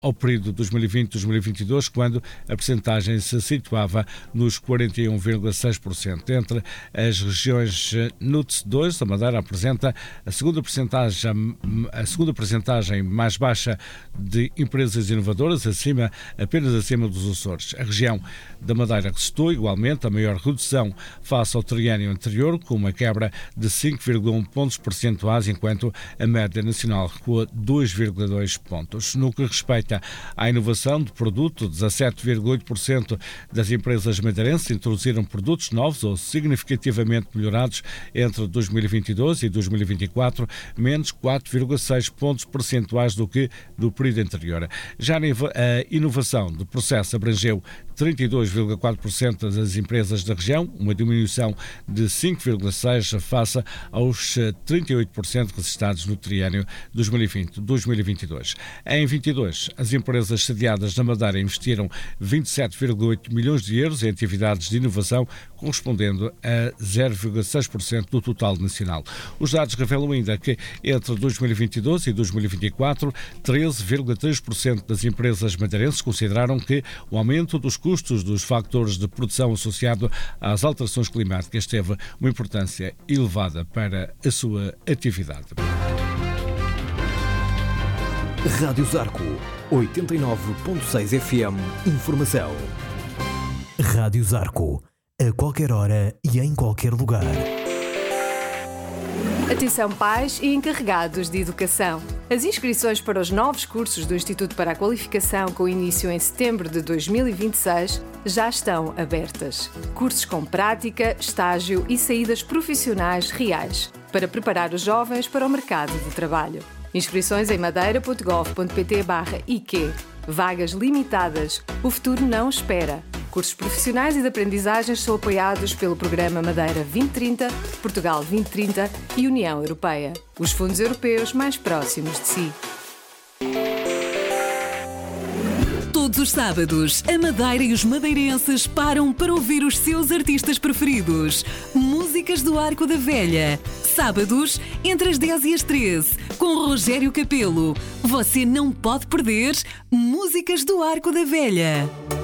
ao período 2020-2022, quando a percentagem se situava nos 41,6%. Entre as regiões NUTS 2, a Madeira apresenta a segunda percentagem mais baixa de empresas inovadoras, apenas acima dos Açores. A região da Madeira resistiu igualmente a maior redução face ao triênio anterior, com uma quebra de 5,1 pontos percentuais, enquanto a média nacional recua 2,2 pontos. No que respeita à inovação de produto, 17,8% das empresas madeirenses introduziram produtos novos ou significativamente melhorados entre 2022 e 2024, menos 4,6 pontos percentuais do que no período anterior. Já a inovação de processo abrangeu 32,4% das empresas da região, uma diminuição de 5,6% face aos 38% registrados no triênio 2020-2022. Em 22, as empresas sediadas na Madeira investiram 27,8 milhões de euros em atividades de inovação, correspondendo a 0,6% do total nacional. Os dados revelam ainda que entre 2022 e 2024, 13,3% das empresas madeirenses consideraram que o aumento dos custos dos fatores de produção associado às alterações climáticas teve uma importância elevada para a sua atividade. Rádio Zarco, 89.6 FM, informação. Rádio Zarco, a qualquer hora e em qualquer lugar. Atenção pais e encarregados de educação. As inscrições para os novos cursos do Instituto para a Qualificação, com início em setembro de 2026, já estão abertas. Cursos com prática, estágio e saídas profissionais reais, para preparar os jovens para o mercado de trabalho. Inscrições em madeira.gov.pt/IQ. Vagas limitadas. O futuro não espera. Cursos profissionais e de aprendizagens são apoiados pelo Programa Madeira 2030, Portugal 2030 e União Europeia. Os fundos europeus mais próximos de si. Todos os sábados, a Madeira e os madeirenses param para ouvir os seus artistas preferidos. Músicas do Arco da Velha. Sábados, entre as 10 e as 13, com Rogério Capelo. Você não pode perder Músicas do Arco da Velha.